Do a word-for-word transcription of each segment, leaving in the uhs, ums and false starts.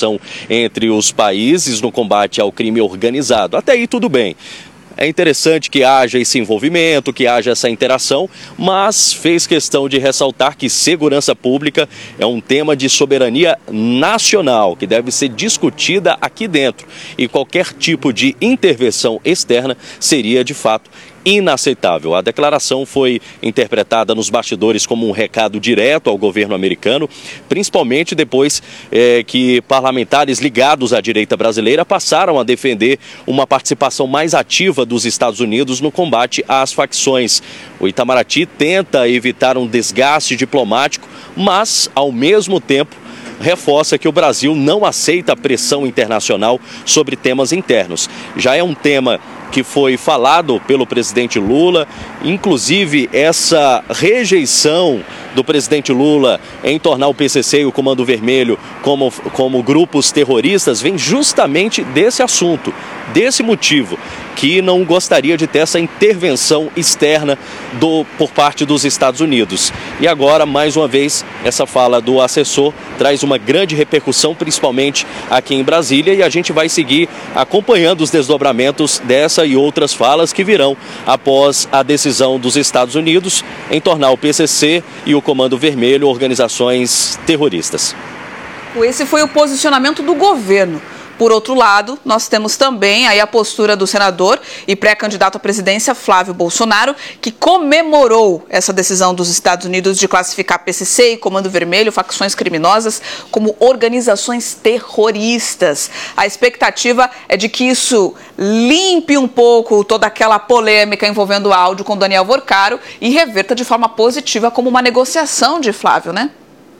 cooperação entre os países no combate ao crime organizado. Até aí tudo bem. É interessante que haja esse envolvimento, que haja essa interação, mas fez questão de ressaltar que segurança pública é um tema de soberania nacional, que deve ser discutida aqui dentro. E qualquer tipo de intervenção externa seria, de fato, inaceitável. A declaração foi interpretada nos bastidores como um recado direto ao governo americano, principalmente depois eh, que parlamentares ligados à direita brasileira passaram a defender uma participação mais ativa dos Estados Unidos no combate às facções. O Itamaraty tenta evitar um desgaste diplomático, mas, ao mesmo tempo, reforça que o Brasil não aceita pressão internacional sobre temas internos. Já é um tema que foi falado pelo presidente Lula, inclusive essa rejeição do presidente Lula em tornar o P C C e o Comando Vermelho como, como grupos terroristas vem justamente desse assunto, desse motivo, que não gostaria de ter essa intervenção externa do, por parte dos Estados Unidos. E agora, mais uma vez, essa fala do assessor traz uma grande repercussão, principalmente aqui em Brasília, e a gente vai seguir acompanhando os desdobramentos dessa e outras falas que virão após a decisão dos Estados Unidos em tornar o P C C e o Comando Vermelho organizações terroristas. Esse foi o posicionamento do governo. Por outro lado, nós temos também aí a postura do senador e pré-candidato à presidência Flávio Bolsonaro, que comemorou essa decisão dos Estados Unidos de classificar P C C e Comando Vermelho, facções criminosas, como organizações terroristas. A expectativa é de que isso limpe um pouco toda aquela polêmica envolvendo o áudio com Daniel Vorcaro e reverta de forma positiva como uma negociação de Flávio, né?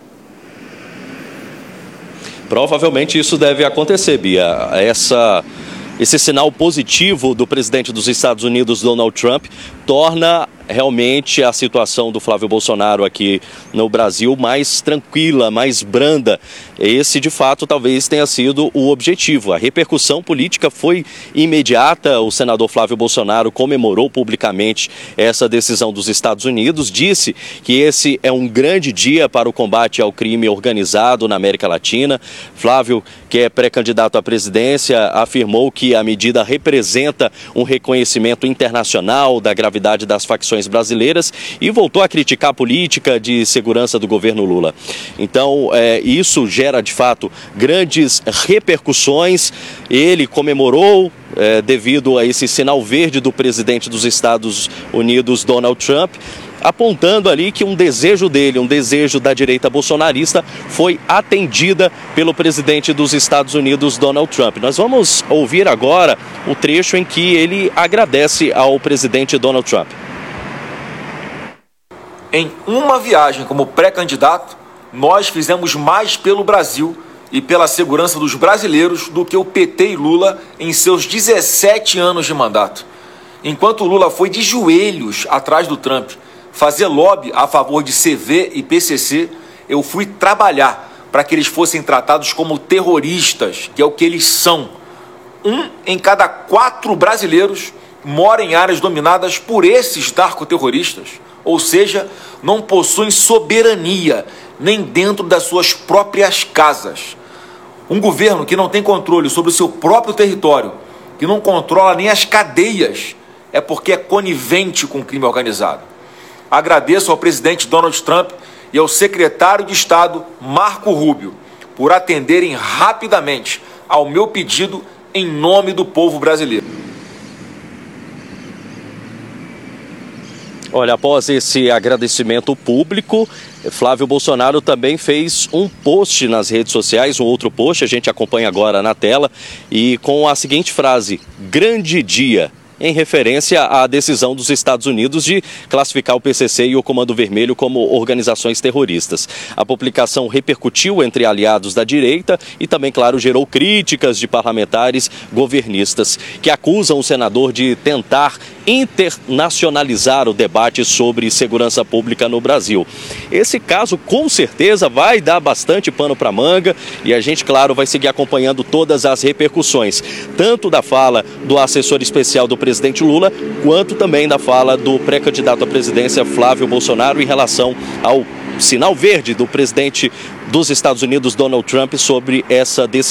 Provavelmente isso deve acontecer, Bia. Essa, esse sinal positivo do presidente dos Estados Unidos, Donald Trump, torna realmente a situação do Flávio Bolsonaro aqui no Brasil mais tranquila, mais branda. Esse, de fato, talvez tenha sido o objetivo. A repercussão política foi imediata. O senador Flávio Bolsonaro comemorou publicamente essa decisão dos Estados Unidos, disse que esse é um grande dia para o combate ao crime organizado na América Latina. Flávio, que é pré-candidato à presidência, afirmou que a medida representa um reconhecimento internacional da gravidade das facções brasileiras e voltou a criticar a política de segurança do governo Lula. Então, é, isso gera, de fato, grandes repercussões. Ele comemorou é, devido a esse sinal verde do presidente dos Estados Unidos, Donald Trump, apontando ali que um desejo dele, um desejo da direita bolsonarista foi atendida pelo presidente dos Estados Unidos, Donald Trump. Nós vamos ouvir agora o trecho em que ele agradece ao presidente Donald Trump. Em uma viagem como pré-candidato, nós fizemos mais pelo Brasil e pela segurança dos brasileiros do que o P T e Lula em seus dezessete anos de mandato. Enquanto Lula foi de joelhos atrás do Trump fazer lobby a favor de C V e P C C, eu fui trabalhar para que eles fossem tratados como terroristas, que é o que eles são. Um em cada quatro brasileiros mora em áreas dominadas por esses narcoterroristas, ou seja, não possuem soberania nem dentro das suas próprias casas. Um governo que não tem controle sobre o seu próprio território, que não controla nem as cadeias, é porque é conivente com o crime organizado. Agradeço ao presidente Donald Trump e ao secretário de Estado Marco Rubio por atenderem rapidamente ao meu pedido em nome do povo brasileiro. Olha, após esse agradecimento público, Flávio Bolsonaro também fez um post nas redes sociais, um outro post, a gente acompanha agora na tela, e com a seguinte frase: grande dia, em referência à decisão dos Estados Unidos de classificar o P C C e o Comando Vermelho como organizações terroristas. A publicação repercutiu entre aliados da direita e também, claro, gerou críticas de parlamentares governistas que acusam o senador de tentar internacionalizar o debate sobre segurança pública no Brasil. Esse caso, com certeza, vai dar bastante pano para manga e a gente, claro, vai seguir acompanhando todas as repercussões, tanto da fala do assessor especial do presidente Lula, quanto também da fala do pré-candidato à presidência Flávio Bolsonaro em relação ao sinal verde do presidente dos Estados Unidos, Donald Trump, sobre essa decisão.